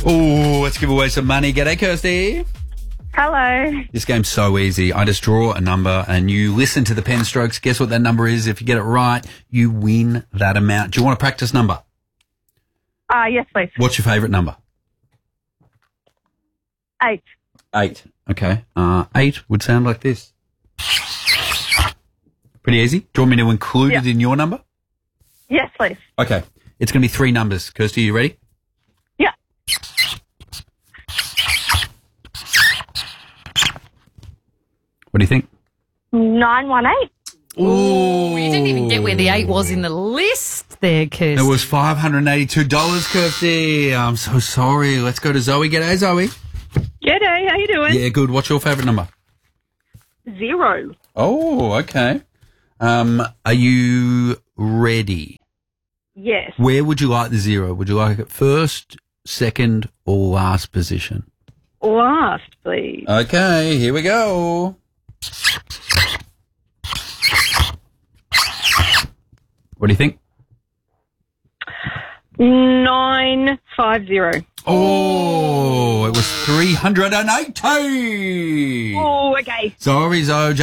Oh, let's give away some money. G'day, Kirsty. Hello. This game's so easy. I just draw a number and you listen to the pen strokes. Guess what that number is? If you get it right, you win that amount. Do you want a practice number? Yes, please. What's your favourite number? 8. 8. Okay. 8 would sound like this. Pretty easy. Do you want me to include it in your number? Yes, please. Okay. It's going to be 3 numbers. Kirsty, you ready? Yeah. What do you think? 918. Oh, You didn't even get where the 8 was in the list there, Kirsty. It was $582, Kirsty. I'm so sorry. Let's go to Zoe. G'day, Zoe. G'day, how you doing? Yeah, good. What's your favourite number? 0. Oh, okay. Are you ready? Yes. Where would you like the 0? Would you like it first, second, or last position? Last, please. Okay, here we go. What do you think? 950. Oh, it was 380. Oh, okay. Sorry, Zoe.